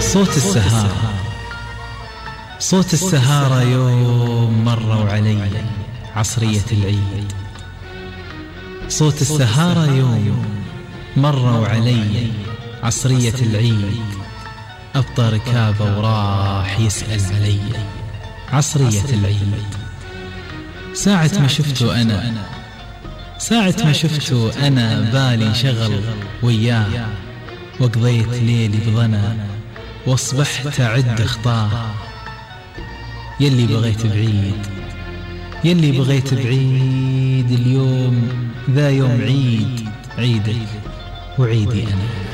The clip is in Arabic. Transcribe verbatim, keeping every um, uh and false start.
صوت السهارة. صوت السهارة يوم مروا علي عصرية العيد. صوت السهارة يوم مروا علي عصرية العيد. أبطى ركابه وراح يسأل علي عصرية العيد. ساعة ما شفته أنا ساعة ما شفته أنا بالي شغل وياه، وقضيت ليلي بظنا واصبحت أعد خطاه. يلي بغيت بعيد يلي بغيت بعيد اليوم ذا يوم عيد، عيدك وعيدي أنا.